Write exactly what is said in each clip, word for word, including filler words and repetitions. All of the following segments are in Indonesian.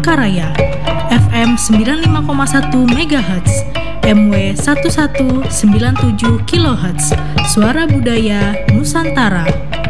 Palangkaraya, F M sembilan puluh lima koma satu megahertz, M W seribu seratus sembilan puluh tujuh kilohertz, Suara Budaya Nusantara.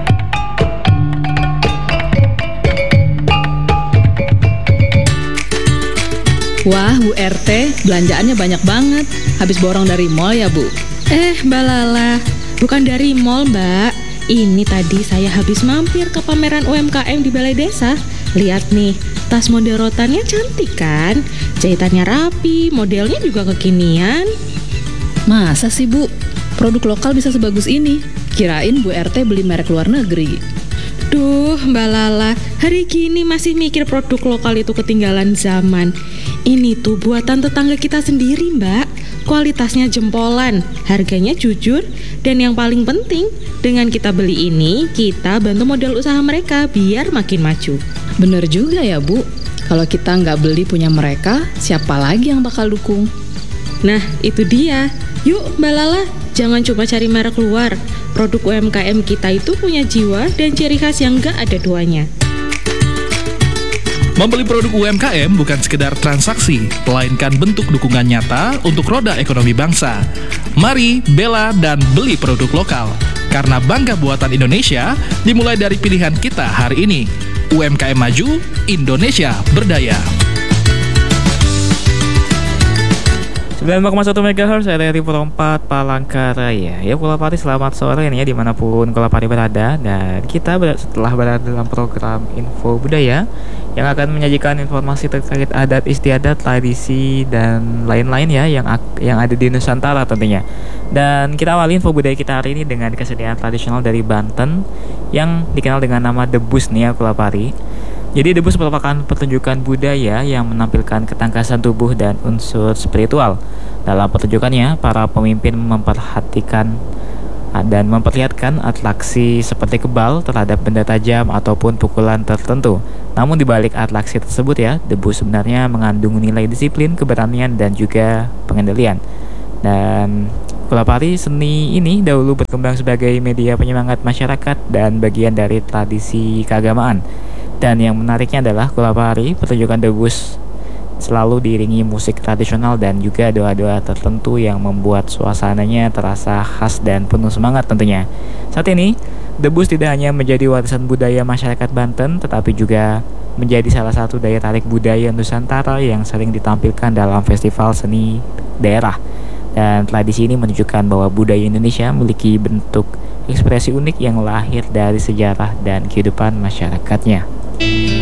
Wah, Bu R T, belanjaannya banyak banget. Habis borong dari mall ya, Bu? Eh, Mbak Lala, bukan dari mall, Mbak. Ini tadi saya habis mampir ke pameran U M K M di Balai Desa. Lihat nih, tas model rotannya cantik kan? Jahitannya rapi, modelnya juga kekinian. Masa sih, Bu? Produk lokal bisa sebagus ini? Kirain Bu R T beli merek luar negeri. Duh, Mbak Lala, hari gini masih mikir produk lokal itu ketinggalan zaman. Ini tuh buatan tetangga kita sendiri, Mbak. Kualitasnya jempolan, harganya jujur, dan yang paling penting, dengan kita beli ini, kita bantu modal usaha mereka biar makin maju. Bener juga ya, Bu. Kalau kita nggak beli punya mereka, siapa lagi yang bakal dukung? Nah, itu dia. Yuk, Mbak Lala, jangan cuma cari merek luar. Produk U M K M kita itu punya jiwa dan ciri khas yang nggak ada duanya. Membeli produk U M K M bukan sekedar transaksi, melainkan bentuk dukungan nyata untuk roda ekonomi bangsa. Mari bela dan beli produk lokal, karena bangga buatan Indonesia dimulai dari pilihan kita hari ini. U M K M maju, Indonesia berdaya. sembilan puluh lima koma satu megahertz R R I Puro empat Palangkaraya. Ya, Kulapati, selamat sore nih ya dimanapun Kulapati berada. Dan kita ber- setelah berada dalam program Info Budaya yang akan menyajikan informasi terkait adat istiadat, tradisi, dan lain-lain ya yang ak- yang ada di Nusantara tentunya. Dan kita awali Info Budaya kita hari ini dengan kesenian tradisional dari Banten yang dikenal dengan nama Debus nih ya, Kulapati. Jadi debus merupakan pertunjukan budaya yang menampilkan ketangkasan tubuh dan unsur spiritual. Dalam pertunjukannya, para pemimpin memperhatikan dan memperlihatkan atraksi seperti kebal terhadap benda tajam ataupun pukulan tertentu. Namun di balik atraksi tersebut ya, debus sebenarnya mengandung nilai disiplin, keberanian, dan juga pengendalian. Dan Kulapati, seni ini dahulu berkembang sebagai media penyemangat masyarakat dan bagian dari tradisi keagamaan. Dan yang menariknya adalah Kulapati, pertunjukan debus selalu diiringi musik tradisional dan juga doa-doa tertentu yang membuat suasananya terasa khas dan penuh semangat tentunya. Saat ini, debus tidak hanya menjadi warisan budaya masyarakat Banten, tetapi juga menjadi salah satu daya tarik budaya Nusantara yang sering ditampilkan dalam festival seni daerah. Dan tradisi ini menunjukkan bahwa budaya Indonesia memiliki bentuk ekspresi unik yang lahir dari sejarah dan kehidupan masyarakatnya.